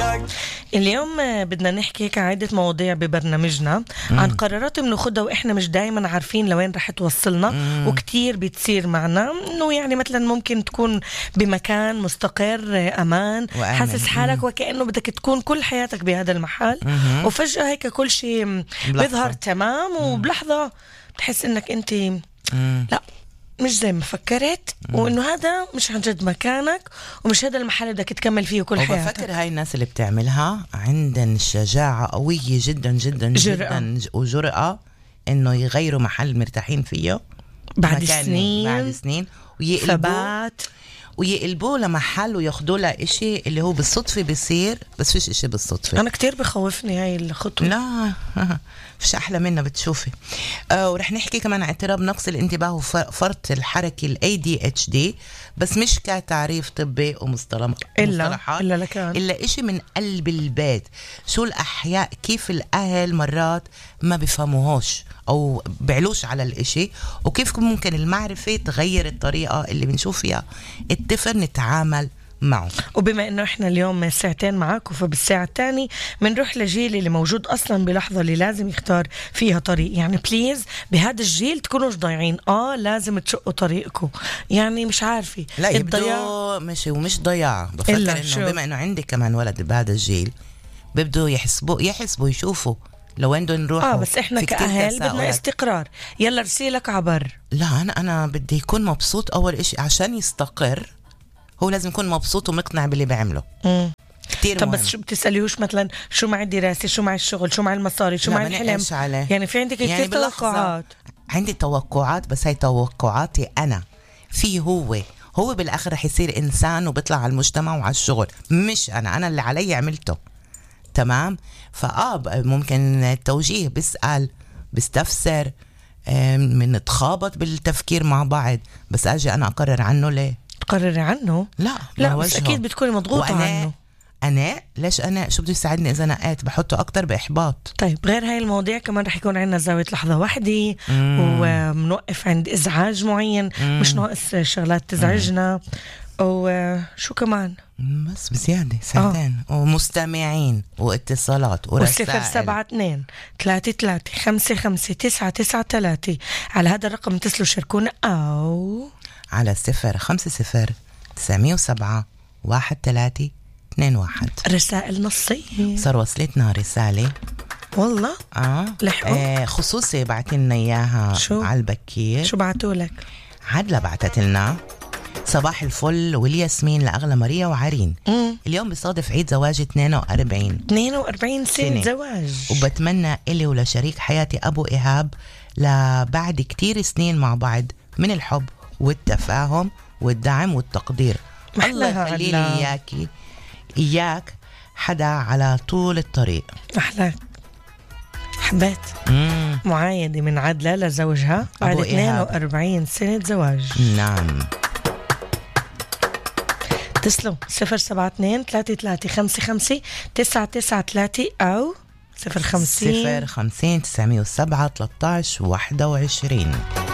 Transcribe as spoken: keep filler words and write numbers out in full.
اليوم بدنا نحكي هيك عدة مواضيع ببرنامجنا مم. عن قرارات بناخدها وإحنا مش دايما عارفين لوين رح توصلنا مم. وكتير بتصير معنا إنه يعني مثلا ممكن تكون بمكان مستقر أمان وأمن. حاسس حالك مم. وكأنه بدك تكون كل حياتك بهذا المحل مم. وفجأة هيك كل شيء بيظهر تمام وبلحظة بتحس إنك أنت مم. لا مش زي ما فكرت وإنه هذا مش عن جد مكانك ومش هذا المحل اللي بدك تكمل فيه كل حياتك. وبفكر هاي الناس اللي بتعملها عندن شجاعة قوية جدا جدا جرأة. جدا وجرأة إنه يغيروا محل مرتاحين فيه بعد سنين بعد سنين ويقلبوا ويقلبوه لمحل وياخدوا له إشي اللي هو بالصدفة بيصير، بس فيش إشي بالصدفة. أنا كتير بخوفني هاي الخطوة. لا فيش أحلى منها بتشوفي. آه ورح نحكي كمان عن اضطراب نقص الانتباه وفرط الحركة ال إيه دي إتش دي، بس مش كتعريف طبي ومصطلحات إلا إلا لكان إلا إشي من قلب البيت. شو الأحياء كيف الأهل مرات ما بيفهموهوش أو بعلوش على الإشي، وكيف ممكن المعرفة تغير الطريقة اللي بنشوف فيها الطفل نتعامل معه. وبما انه احنا اليوم ساعتين معاكم فبالساعة الثانية بنروح لجيل اللي موجود اصلا بلحظة اللي لازم يختار فيها طريق. يعني بليز بهذا الجيل تكونوش ضايعين، اه لازم تشقوا طريقكم. يعني مش عارفة لا يبدو مش ومش ضياع. بفكر انه بما انه عندي كمان ولد بهذا الجيل بيبدو يحسبوا يحسبوا يشوفوا لو وين بدهم نروح. اه بس احنا كأهل بدنا استقرار. يلا رسيلك عبر. لا انا انا بدي يكون مبسوط اول اشي عشان يستقر. هو لازم يكون مبسوط ومقنع باللي بعمله. امم كتير طب مهم. بس شو بتسأليوش مثلا شو مع الدراسة، شو مع الشغل، شو مع المصاري، شو مع الحلم؟ يعني في عندك كتير يعني توقعات. عندي توقعات بس هاي توقعاتي أنا. في هو هو بالآخر رح يصير إنسان وبيطلع على المجتمع وعلى الشغل، مش أنا أنا اللي علي عملته. تمام. فآه ممكن التوجيه بسأل بستفسر من نتخابط بالتفكير مع بعض، بس أجي أنا أقرر عنه ليه؟ تقرري عنه؟ لا لا بس أكيد بتكوني مضغوطة عنه. أنا ليش أنا شو بده يساعدني إذا نقيت بحطه أكتر بإحباط. طيب غير هاي المواضيع كمان رح يكون عندنا زاوية لحظة واحدة ومنوقف عند إزعاج معين. مم. مش ناقص شغلات تزعجنا. وشو كمان بس بزيادة ساعتين آه. ومستمعين واتصالات ورسائل. وصفر سبعة اثنين ثلاثة ثلاثة خمسة خمسة تسعة تسعة ثلاثة على هذا الرقم اتصلوا شاركونا أو على صفر خمسة صفر تسعمية وسبعة واحد ثلاثة اثنين واحد. رسائل نصية صار وصلتنا رسالة والله اه, آه خصوصي بعتلنا اياها على البكير. شو بعتولك؟ عدلة بعتت لنا صباح الفل والياسمين لأغلى ماريا وعرين. مم. اليوم بصادف عيد زواجي اثنين وأربعين اثنين وأربعين سنة زواج، وبتمنى إلي ولشريك حياتي أبو إيهاب لبعد كتير سنين مع بعض من الحب والتفاهم والدعم والتقدير. الله يخلي لي إياكي إياك حدا على طول الطريق. أحلاك. حبيت مم. معايدة من عدلة لزوجها بعد اثنين وأربعين سنة زواج. نعم. اتصلوا صفر سبعة اثنين ثلاثة ثلاثة خمسة خمسة تسعة تسعة ثلاثة أو صفر خمسين صفر خمسين تسعمية وسبعة ثلاثة عشر واحد وعشرين.